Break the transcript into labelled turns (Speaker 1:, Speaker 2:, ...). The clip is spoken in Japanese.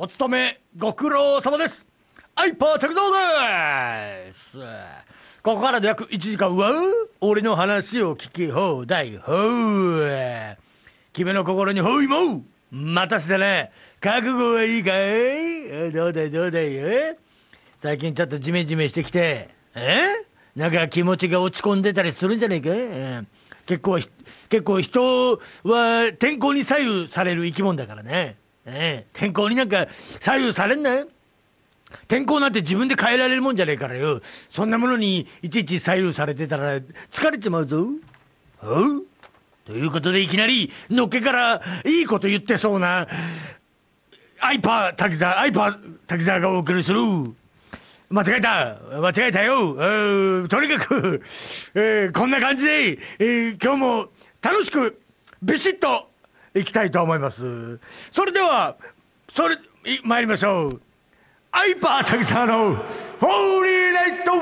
Speaker 1: お勤めご苦労様です。アイパー竹蔵です。ここからで約1時間は俺の話を聞き放題。君の心にほいも待たせてね。覚悟はいいかい？どうだいどうだい。最近ちょっとジメジメしてきてなんか気持ちが落ち込んでたりするんじゃねえか。結構人は天候に左右される生き物だからね。天候になんか左右されんなよ。天候なんて自分で変えられるもんじゃねえからよ。そんなものにいちいち左右されてたら疲れちまうぞ。ということでいきなりのっけからいいこと言ってそうなアイパー滝沢がお送りする。間違えたよ。とにかく、こんな感じで、今日も楽しくビシッといきたいと思います。それでは参りましょう。アイパー滝沢のフォーリーナイト